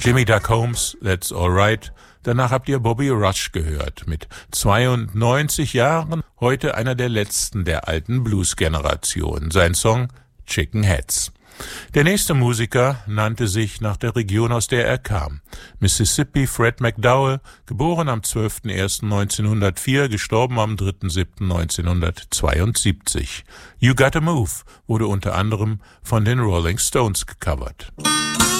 Jimmy Duck Holmes, That's Alright. Danach habt ihr Bobby Rush gehört. Mit 92 Jahren, heute einer der letzten der alten Blues-Generation. Sein Song Chicken Heads. Der nächste Musiker nannte sich nach der Region, aus der er kam. Mississippi Fred McDowell, geboren am 12.01.1904, gestorben am 3.7.1972. You Gotta Move wurde unter anderem von den Rolling Stones gecovert.